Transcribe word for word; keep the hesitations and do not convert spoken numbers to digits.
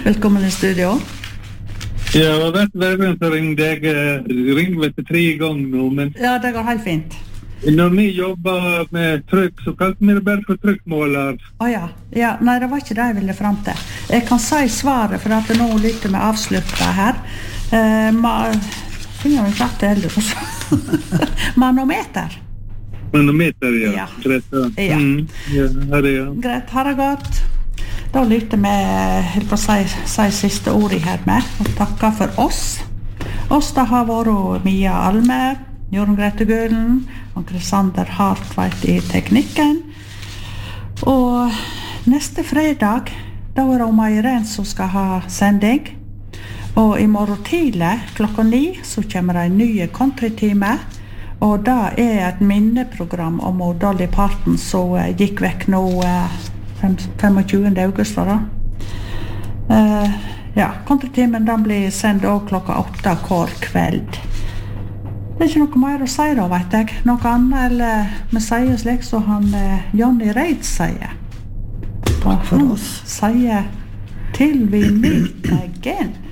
Velkommen i studio. Ja, jeg har vært verden som ringte jeg. Ringte vet tre ganger nå, men... Ja, det går helt fint. Når vi jobber med trykk, så kalte vi det bare for trykkmåler. Å ja. ja, nei, det var ikke det jeg ville frem til. Jeg kan si svaret, for at nå lytter vi avsluttet her. Eh, ma... Finner vi ikke at det heller. Manometer. Manometer, ja. Ja. Greit, ja. Ja. Mm, ja, her er ja. Greit, ha det godt. Da lytter vi, helt på å si, si siste ordet her med, og takker for oss. Oss da har vært Mia Alme, Jorunn Grete Gølen, og Krisander Hartveit i teknikken. Og neste fredag, da er det Oma Irene som skal ha sending. Og i morgen tidlig, klokka ni, så kommer det en ny countrytime. Og det er et minneprogram om Dolly Parton som gikk vekk nå tjuefem august, da. Uh, ja, countrytimen den blir sendt også klokka åtte hver kveld. Det er ikke noe mer å si da, vet jeg. Noe annet, eller vi sier slik så han uh, Johnny Reid sier. Takk for oss. Sier til vi meet again.